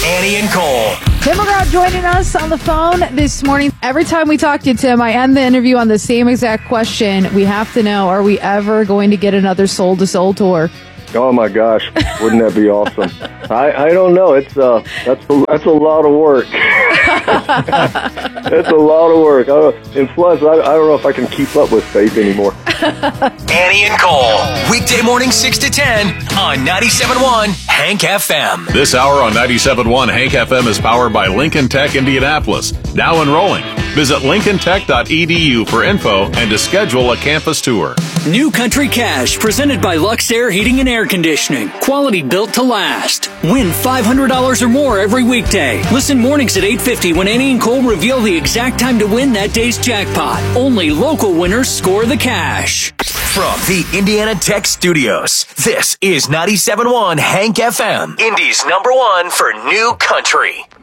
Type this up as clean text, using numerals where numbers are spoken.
Annie and Cole. Tim McGraw joining us on the phone this morning. Every time we talk to Tim, I end the interview on the same exact question. We have to know, are we ever going to get another Soul to Soul tour? Oh my gosh, wouldn't that be awesome? I don't know. It's that's a lot of work. That's a lot of work. And plus, I don't know if I can keep up with Faith anymore. Annie and Cole, weekday morning 6 to 10 on 97.1 Hank FM. This hour on 97.1 Hank FM is powered by Lincoln Tech Indianapolis. Now enrolling. Visit lincolntech.edu for info and to schedule a campus tour. New Country Cash, presented by Lux Air Heating and Air Conditioning. Quality built to last. Win $500 or more every weekday. Listen mornings at 8:50 when Annie and Cole reveal the exact time to win that day's jackpot. Only local winners score the cash. From the Indiana Tech Studios, this is 97.1 Hank FM, Indy's #1 for new country.